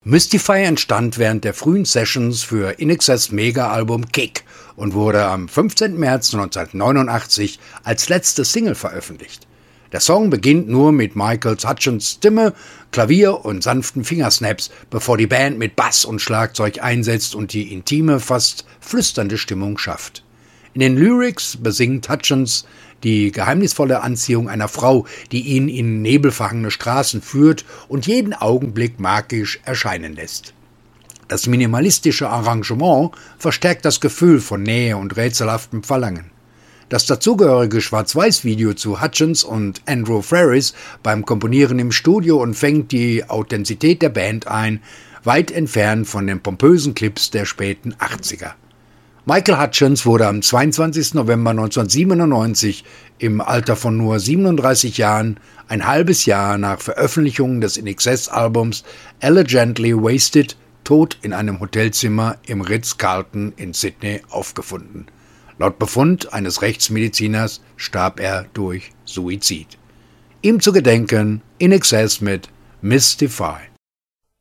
Mystify entstand während der frühen Sessions für INXS Mega-Album Kick und wurde am 15. März 1989 als letzte Single veröffentlicht. Der Song beginnt nur mit Michael Hutchence Stimme, Klavier und sanften Fingersnaps, bevor die Band mit Bass und Schlagzeug einsetzt und die intime, fast flüsternde Stimmung schafft. In den Lyrics besingt Hutchence die geheimnisvolle Anziehung einer Frau, die ihn in nebelverhangene Straßen führt und jeden Augenblick magisch erscheinen lässt. Das minimalistische Arrangement verstärkt das Gefühl von Nähe und rätselhaftem Verlangen. Das dazugehörige Schwarz-Weiß-Video zu Hutchence und Andrew Ferris beim Komponieren im Studio und fängt die Authentizität der Band ein, weit entfernt von den pompösen Clips der späten 80er. Michael Hutchence wurde am 22. November 1997 im Alter von nur 37 Jahren, ein halbes Jahr nach Veröffentlichung des INXS-Albums Elegantly Wasted, tot in einem Hotelzimmer im Ritz-Carlton in Sydney aufgefunden. Laut Befund eines Rechtsmediziners starb er durch Suizid. Ihm zu gedenken INXS mit Mystify.